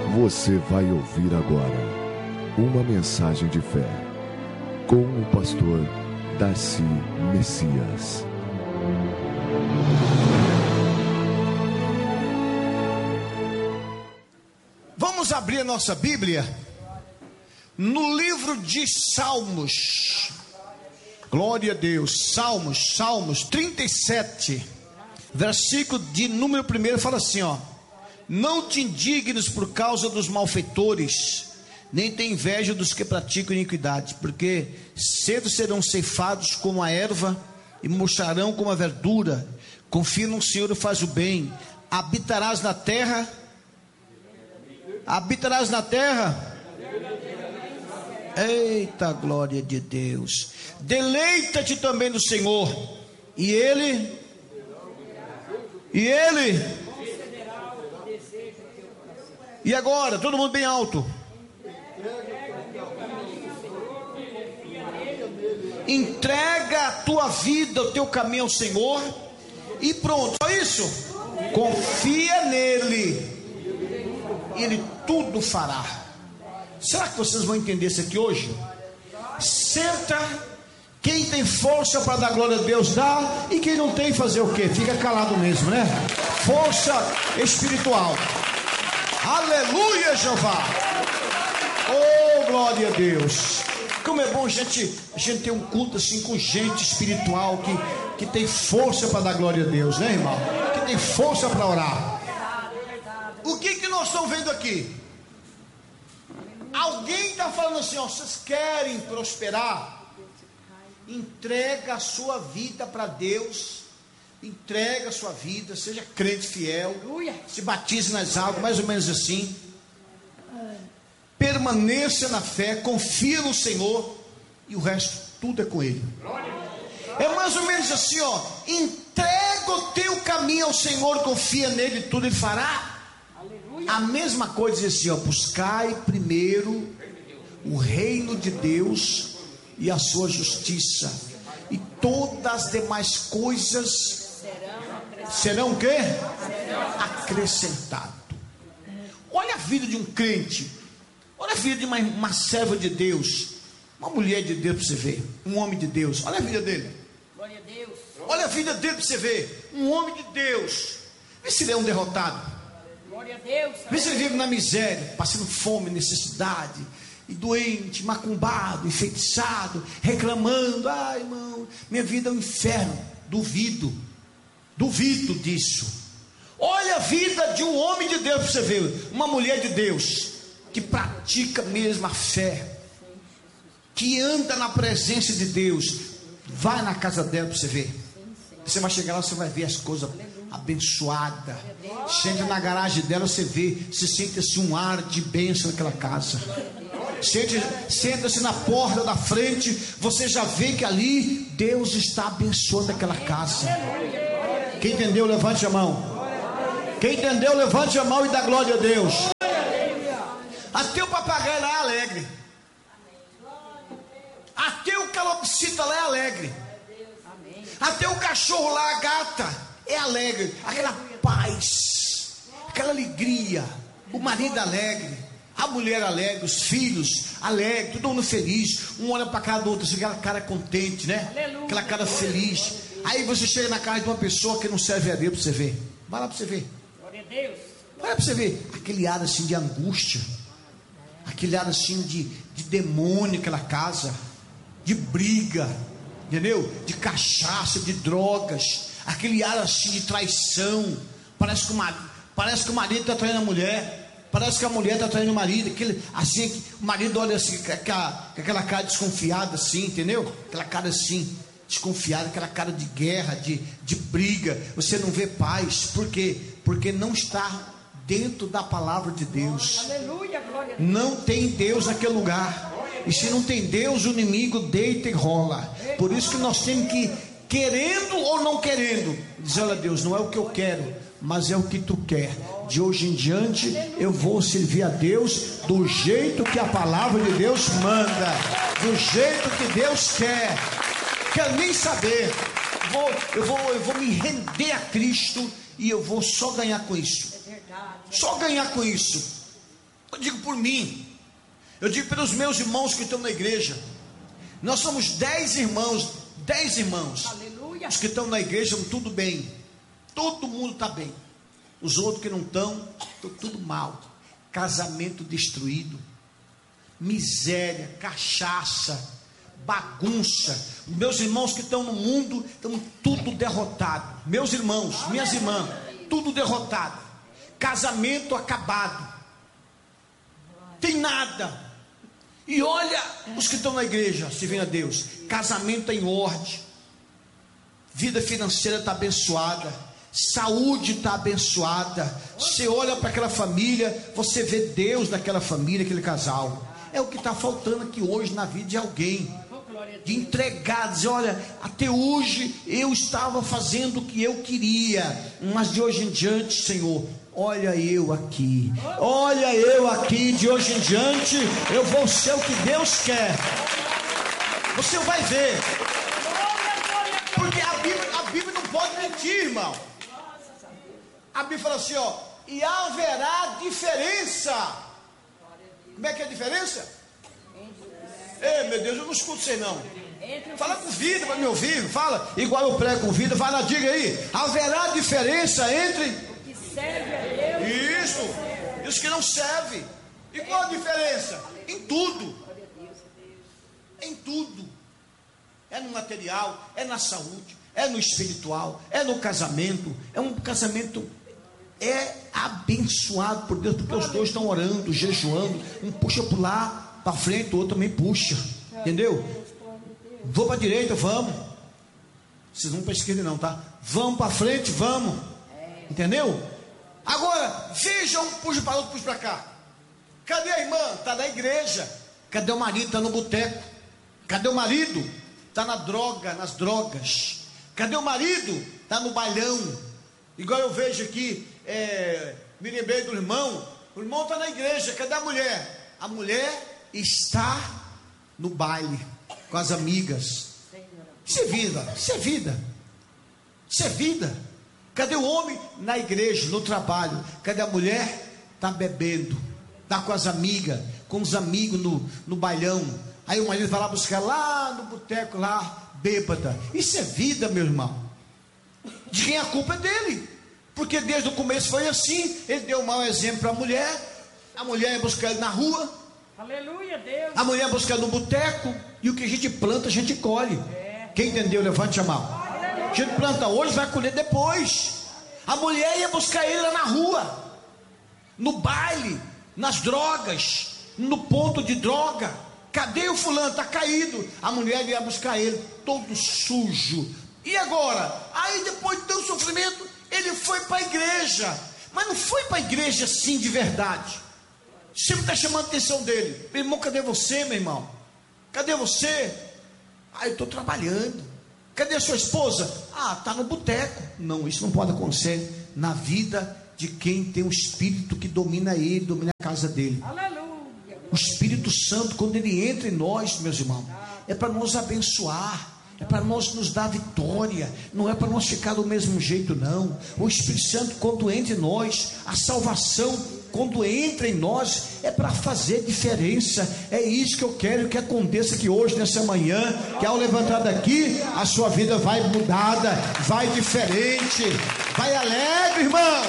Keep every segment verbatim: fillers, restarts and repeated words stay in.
Você vai ouvir agora uma mensagem de fé com o pastor Darcy Messias. Vamos abrir a nossa Bíblia no livro de Salmos. Glória a Deus. Salmos, Salmos trinta e sete, versículo de número um, fala assim, ó: não te indignes por causa dos malfeitores, nem tenha inveja dos que praticam iniquidade, porque cedo serão ceifados como a erva e murcharão como a verdura. Confia no Senhor e faz o bem. Habitarás na terra. Habitarás na terra. Eita, glória de Deus. Deleita-te também no Senhor, e Ele, e Ele, e agora, todo mundo bem alto. Entrega a tua vida, o teu caminho ao Senhor, e pronto, só isso. Confia nele, Ele tudo fará. Será que vocês vão entender isso aqui hoje? Senta. Quem tem força para dar glória a Deus dá, e quem não tem, fazer o quê? Fica calado mesmo, né? Força espiritual. Aleluia, Jeová. Oh, glória a Deus. Como é bom a gente, a gente ter um culto assim com gente espiritual que, que tem força para dar glória a Deus, né, irmão? Que tem força para orar. O que que nós estamos vendo aqui? Alguém está falando assim, ó: vocês querem prosperar? Entrega a sua vida para Deus. Entrega a sua vida, seja crente fiel, se batize nas águas, mais ou menos assim. Permaneça na fé, confia no Senhor, e o resto tudo é com Ele. É mais ou menos assim, ó: entrega o teu caminho ao Senhor, confia nele, tudo Ele fará. A mesma coisa diz assim, ó: buscai primeiro o reino de Deus e a sua justiça, e todas as demais coisas serão o quê? Acrescentado. Olha a vida de um crente, olha a vida de uma, uma serva de Deus, uma mulher de Deus, para você ver. Um homem de Deus, olha a vida dele. Glória a Deus. Olha a vida dele para você ver. Um homem de Deus. Vê se ele é um derrotado. Glória a Deus. Vê se ele vive na miséria, passando fome, necessidade, e doente, macumbado, enfeitiçado, reclamando: ai, irmão, minha vida é um inferno. Duvido, duvido disso. Olha a vida de um homem de Deus para você ver. Uma mulher de Deus, que pratica mesmo a fé, que anda na presença de Deus. Vai na casa dela para você ver. Você vai chegar lá, você vai ver as coisas abençoadas. Senta na garagem dela, você vê, se sente assim um ar de bênção naquela casa. Senta-se na porta da frente, você já vê que ali Deus está abençoando aquela casa. Quem entendeu, levante a mão. Quem entendeu, levante a mão e dá glória a Deus. Até o papagaio lá é alegre. Até o calopsita lá é alegre. Até o cachorro lá, a gata, é alegre. Aquela paz, aquela alegria. O marido alegre, a mulher alegre, os filhos alegres, todo mundo feliz. Um olha para a cara do outro, assim, aquela cara contente, né? Aleluia. Aquela cara feliz. Aí você chega na casa de uma pessoa que não serve a Deus, para você ver. Vai lá para você ver. Glória a Deus. Vai lá para você ver. Aquele ar assim de angústia, aquele ar assim de, de demônio, aquela casa, de briga, entendeu? De cachaça, de drogas, aquele ar assim de traição. Parece que o marido, parece que o marido está traindo a mulher. Parece que a mulher está traindo o marido. Aquele, assim, o marido olha assim, com aquela, com aquela cara desconfiada assim, entendeu? Aquela cara assim, desconfiada, aquela cara de guerra, de, de briga. Você não vê paz. Por quê? Porque não está dentro da palavra de Deus. Aleluia, glória a Deus. Não tem Deus naquele lugar. E se não tem Deus, o inimigo deita e rola. Por isso que nós temos que, querendo ou não querendo, dizer: olha, Deus, não é o que eu quero, mas é o que tu quer. De hoje em diante eu vou servir a Deus do jeito que a palavra de Deus manda, do jeito que Deus quer. Quero nem saber. Vou, eu, vou, eu vou me render a Cristo, e eu vou só ganhar com isso. Só ganhar com isso. Eu digo por mim, eu digo pelos meus irmãos que estão na igreja. Nós somos dez irmãos, dez irmãos. Aleluia. Os que estão na igreja estão tudo bem, todo mundo está bem. Os outros que não estão, estão tudo mal. Casamento destruído, miséria, cachaça, bagunça. Os meus irmãos que estão no mundo estão tudo derrotado. Meus irmãos, minhas irmãs, tudo derrotado. Casamento acabado. Tem nada. E olha os que estão na igreja, servindo a Deus. Casamento em ordem. Vida financeira está abençoada. Saúde está abençoada. Você olha para aquela família, você vê Deus naquela família, aquele casal. É o que está faltando aqui hoje na vida de alguém. De entregar, dizer, olha, até hoje eu estava fazendo o que eu queria, mas de hoje em diante, Senhor, olha eu aqui, olha eu aqui, de hoje em diante eu vou ser o que Deus quer. Você vai ver, porque a Bíblia, a Bíblia não pode mentir, irmão. A Bíblia fala assim, ó, e haverá diferença. Como é que é a diferença? Ei, meu Deus, eu não escuto você não. Fala com vida para me ouvir. Fala, igual eu prego com vida. Vai lá, diga aí. Haverá diferença entre o que serve a Deus isso e os que não servem. E qual a diferença? Em tudo. Em tudo. É no material, é na saúde, é no espiritual, é no casamento. É um casamento é abençoado por Deus, porque os dois estão orando, jejuando. Um puxa para lá para frente, o outro também puxa, entendeu? Vou para a direita, vamos. Vocês vão para a esquerda não, tá? Vamos para frente, vamos. Entendeu? Agora, veja um puxa para outro, puxa para cá. Cadê a irmã? Está na igreja. Cadê o marido? Está no boteco. Cadê o marido? Está na droga, nas drogas. Cadê o marido? Está no bailão. Igual eu vejo aqui, é, me lembrei do irmão. O irmão está na igreja. Cadê a mulher? A mulher está no baile com as amigas. Isso é vida, isso é vida, isso é vida. Cadê o homem? Na igreja, no trabalho. Cadê a mulher? Está bebendo, está com as amigas, com os amigos no, no bailão. Aí o marido vai lá buscar lá no boteco, lá, bêbada. Isso é vida, meu irmão. De quem a culpa é dele, porque desde o começo foi assim. Ele deu um mau exemplo para a mulher. A mulher ia buscar ele na rua. Aleluia, Deus. A mulher busca no boteco. E o que a gente planta, a gente colhe. É. Quem entendeu, levante a mão. Aleluia. A gente planta hoje, vai colher depois. A mulher ia buscar ele lá na rua, no baile, nas drogas, no ponto de droga. Cadê o fulano? Está caído. A mulher ia buscar ele, todo sujo. E agora? Aí depois de tanto sofrimento, ele foi para a igreja. Mas não foi para a igreja assim de verdade. Sempre está chamando a atenção dele. Meu irmão, cadê você, meu irmão? Cadê você? Ah, eu estou trabalhando. Cadê a sua esposa? Ah, está no boteco. Não, isso não pode acontecer na vida de quem tem o Espírito que domina ele, domina a casa dele. Aleluia. O Espírito Santo, quando ele entra em nós, meus irmãos, é para nos abençoar. É para nós nos dar vitória. Não é para nós ficar do mesmo jeito, não. O Espírito Santo, quando entra em nós, a salvação, quando entra em nós, é para fazer diferença. É isso que eu quero que aconteça aqui hoje, nessa manhã. Que ao levantar daqui, a sua vida vai mudada, vai diferente, vai alegre, irmão.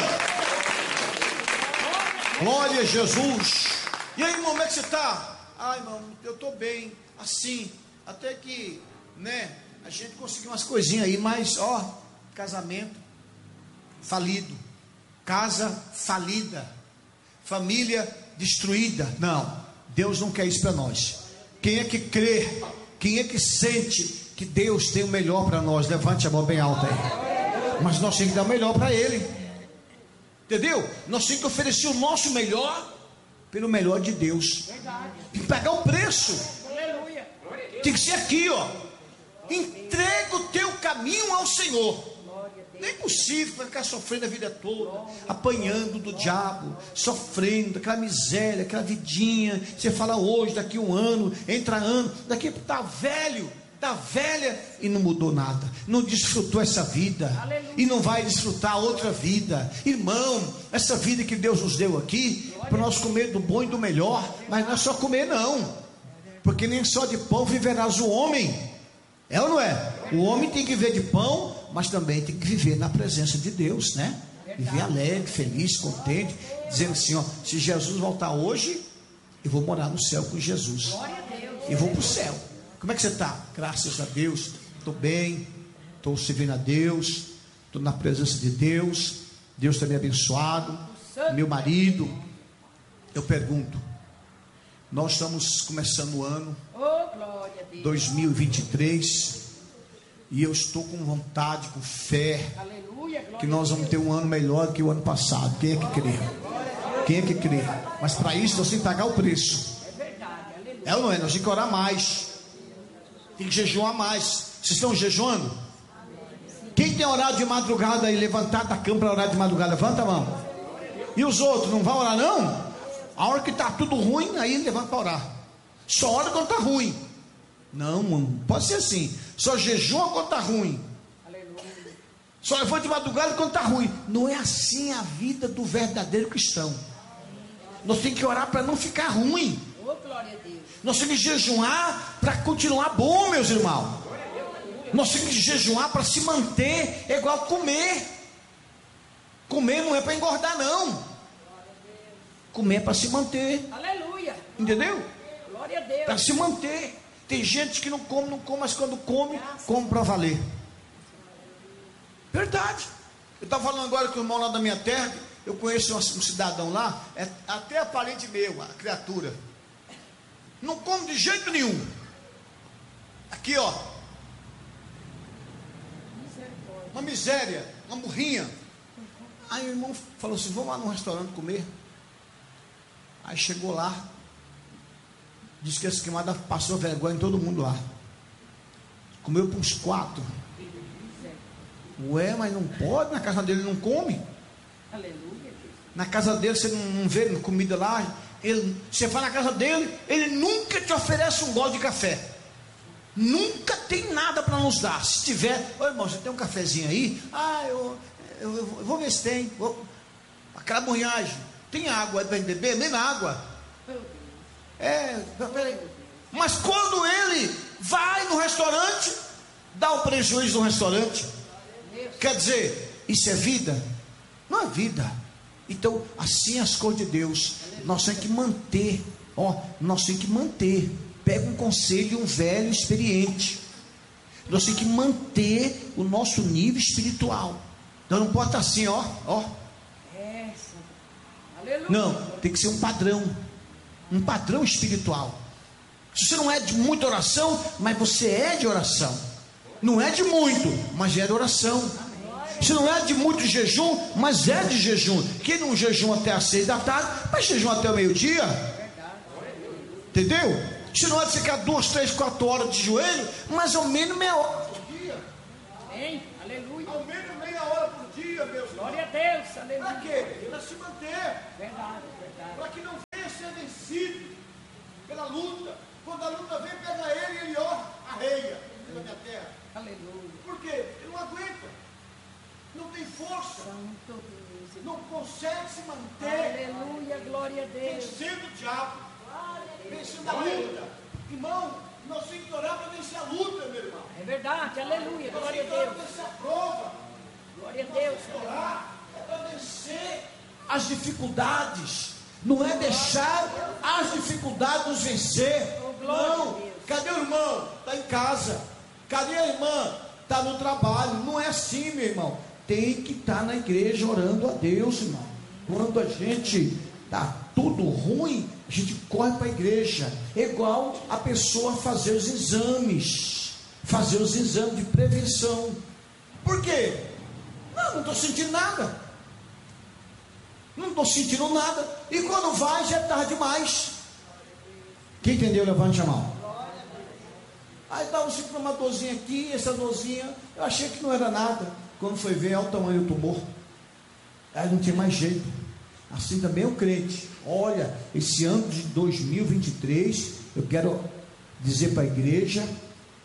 Glória a Jesus. E aí, irmão, como é que você está? Ah, irmão, eu estou bem, assim, até que, né, a gente conseguiu umas coisinhas aí, mas, ó, casamento falido, casa falida, família destruída. Não, Deus não quer isso para nós. Quem é que crê, quem é que sente que Deus tem o melhor para nós? Levante a mão bem alta aí. Mas nós temos que dar o melhor para Ele, entendeu? Nós temos que oferecer o nosso melhor pelo melhor de Deus. Tem que pagar o preço. Tem que ser aqui, ó. Entrega o teu caminho ao Senhor. Não é possível ficar sofrendo a vida toda, apanhando do diabo, sofrendo aquela miséria, aquela vidinha. Você fala hoje, daqui um ano, entra ano, daqui está velho. está velha e não mudou nada, não desfrutou essa vida, aleluia, e não vai desfrutar outra vida. Irmão, essa vida que Deus nos deu aqui, para nós comer do bom e do melhor, mas não é só comer não, porque nem só de pão viverás o homem, é ou não é? O homem tem que viver de pão, mas também tem que viver na presença de Deus, né? Viver alegre, feliz, contente, dizendo assim, ó, se Jesus voltar hoje, eu vou morar no céu com Jesus, e vou para o céu. Como é que você está? Graças a Deus, estou bem, estou servindo a Deus, estou na presença de Deus, Deus está me abençoado, meu marido. Eu pergunto, nós estamos começando o ano dois mil e vinte e três, e eu estou com vontade, com fé, que nós vamos ter um ano melhor que o ano passado. Quem é que crê? Quem é que crê? Mas para isso nós temos que pagar o preço, é ou não é? Nós temos que orar mais, tem que jejuar mais. Vocês estão jejuando? Quem tem orado de madrugada e levantado da cama para orar de madrugada, levanta a mão. E os outros, não vão orar não? A hora que está tudo ruim, aí levanta para orar. Só ora quando está ruim. Não, mano, pode ser assim. Só jejua quando está ruim. Só levanta de madrugada quando está ruim. Não é assim a vida do verdadeiro cristão. Nós temos que orar para não ficar ruim. Nós temos que jejuar para continuar bom, meus irmãos. Nós temos que jejuar para se manter. É igual comer. Comer não é para engordar não. Comer é para se manter. Aleluia. Entendeu? Glória a Deus. Para se manter. Tem gente que não come, não come, mas quando come, come para valer. Verdade. Eu estava falando agora com o irmão lá da minha terra. Eu conheço um cidadão lá, é até parente meu, a criatura. Não come de jeito nenhum. Aqui ó, uma miséria, uma murrinha. Aí o irmão falou assim, vamos lá no restaurante comer. Aí chegou lá, disse que essa queimada passou vergonha em todo mundo lá. Comeu para uns quatro. Ué, mas não pode, na casa dele não come. Aleluia. Na casa dele você não vê comida lá. Ele, você vai na casa dele, ele nunca te oferece um gole de café. Nunca tem nada para nos dar. Se tiver, ô irmão, você tem um cafezinho aí? Ah, eu, eu, eu vou ver se tem. Vou, a caramunhagem, tem água para beber? Nem água. É, peraí. Mas quando ele vai no restaurante, dá um prejuízo no restaurante. Quer dizer, isso é vida? Não é vida. Então, assim as coisas de Deus, nós temos que manter, ó, nós temos que manter. Pega um conselho de um velho experiente. Nós temos que manter o nosso nível espiritual. Então não pode estar assim, ó, ó. Não, tem que ser um padrão, um padrão espiritual. Você não é de muita oração, mas você é de oração. Não é de muito, mas é de oração. Você não é de muito jejum, mas é de jejum. Quem não jejum até às seis da tarde, mas jejum até o meio-dia. Entendeu? Você não é de ficar duas, três, quatro horas de joelho, mas ao menos meia hora por dia. Amém. Aleluia. Ao menos meia hora por dia, meus irmãos. Glória a Deus. Aleluia. Para quê? Para se manter. Verdade, verdade. Para que não venha ser vencido pela luta. Quando a luta vem, pega ele e ele ó, arreia na minha terra. Aleluia. Por quê? Ele não aguenta. Não tem força. Não consegue se manter. Aleluia, glória a Deus. Vencendo o diabo. Vencendo a luta. Irmão, nós temos que orar para vencer a luta, meu irmão. É verdade, aleluia, glória a Nós temos que orar Deus. para vencer a prova. Glória a Deus. Orar é para vencer as dificuldades. Não é deixar as dificuldades nos vencer. Não. Cadê o irmão? Está em casa. Cadê a irmã? Está no trabalho. Não é assim, meu irmão. Tem que estar na igreja orando a Deus, irmão. Quando a gente está tudo ruim, a gente corre para a igreja. É igual a pessoa fazer os exames. Fazer os exames de prevenção. Por quê? Não, não estou sentindo nada. Não estou sentindo nada. E quando vai, já é tarde demais. Quem entendeu, levante a mão. Aí estava sentindo uma dorzinha aqui, essa dorzinha, eu achei que não era nada. Quando foi ver, olha o tamanho do tumor. Aí não tinha mais jeito. Assim também é o crente. Olha, esse ano de dois mil e vinte e três, eu quero dizer para a igreja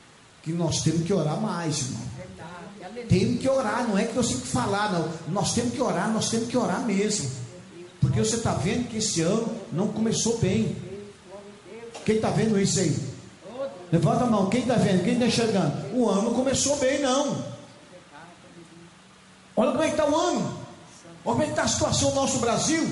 que nós temos que orar mais, irmão. Verdade. Aleluia. Temos que orar, não é que nós temos que falar, não. Nós temos que orar, nós temos que orar mesmo. Porque você está vendo que esse ano não começou bem. Quem está vendo isso aí? Levanta a mão, quem está vendo? Quem está enxergando? O ano não começou bem, não. Olha como é que está o ano. Olha como é que está a situação do nosso Brasil.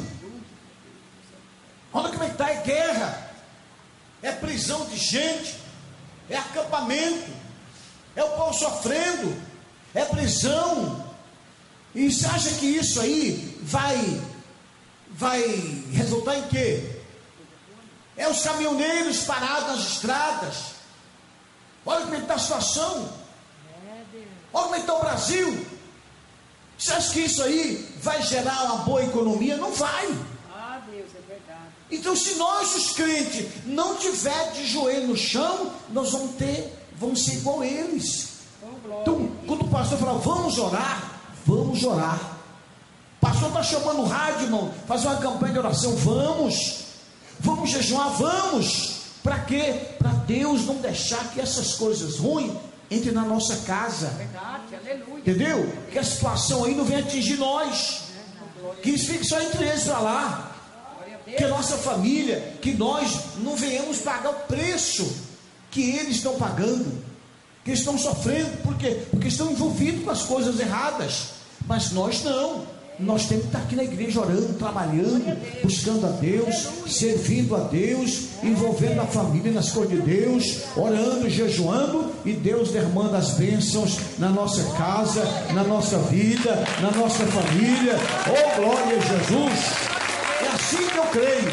Olha como é que está, é guerra, é prisão de gente, é acampamento, é o povo sofrendo, é prisão. E você acha que isso aí vai, vai resultar em quê? É os caminhoneiros parados nas estradas. Olha como é que está a situação. Olha como é que está o Brasil. Você acha que isso aí vai gerar uma boa economia? Não vai. Ah, Deus, é verdade. Então, se nós, os crentes, não tiver de joelho no chão, nós vamos ter, vamos ser igual eles. Então, quando o pastor fala, vamos orar, vamos orar. O pastor está chamando o rádio, irmão, fazer uma campanha de oração, vamos. Vamos jejuar, vamos. Para quê? Para Deus não deixar que essas coisas ruins entrem na nossa casa. Verdade, aleluia. Entendeu? Que a situação aí não venha atingir nós. Que isso fique só entre eles para lá. Que a nossa família, que nós não venhamos pagar o preço que eles estão pagando, que eles estão sofrendo, por quê? Porque estão envolvidos com as coisas erradas, mas nós não. Nós temos que estar aqui na igreja orando, trabalhando, buscando a Deus, servindo a Deus, envolvendo a família nas coisas de Deus, orando, jejuando, e Deus derramando as bênçãos na nossa casa, na nossa vida, na nossa família. Oh, glória a Jesus! É assim que eu creio.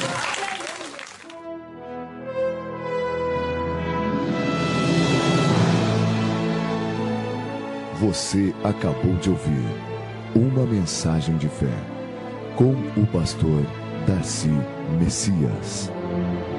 Você acabou de ouvir uma mensagem de fé com o pastor Darcy Messias.